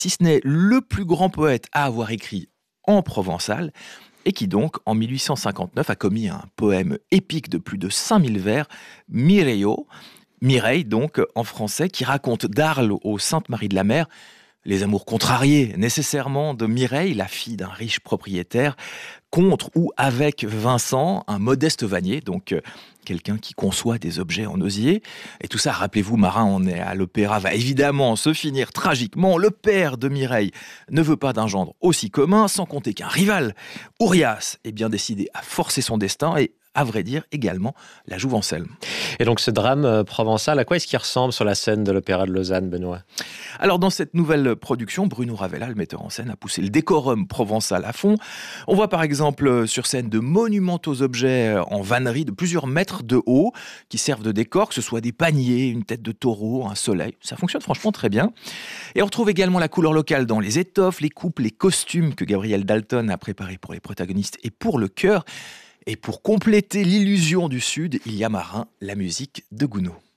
si ce n'est le plus grand poète à avoir écrit en provençal, et qui donc, en 1859, a commis un poème épique de plus de 5000 vers, Mireio, Mireille donc, en français, qui raconte d'Arles aux Sainte-Marie de la Mer les amours contrariés nécessairement de Mireille, la fille d'un riche propriétaire, contre ou avec Vincent, un modeste vannier, donc quelqu'un qui conçoit des objets en osier. Et tout ça, rappelez-vous, Marin, on est à l'opéra, va évidemment se finir tragiquement. Le père de Mireille ne veut pas d'un gendre aussi commun, sans compter qu'un rival, Ourias, est bien décidé à forcer son destin et, à vrai dire, également la jouvencelle. Et donc ce drame provençal, à quoi est-ce qu'il ressemble sur la scène de l'Opéra de Lausanne, Benoît ? Alors dans cette nouvelle production, Bruno Ravella, le metteur en scène, a poussé le décorum provençal à fond. On voit par exemple sur scène de monumentaux objets en vannerie de plusieurs mètres de haut qui servent de décor, que ce soit des paniers, une tête de taureau, un soleil. Ça fonctionne franchement très bien. Et on retrouve également la couleur locale dans les étoffes, les coupes, les costumes que Gabriel Dalton a préparés pour les protagonistes et pour le chœur. Et pour compléter l'illusion du Sud, il y a Marin, la musique de Gounod.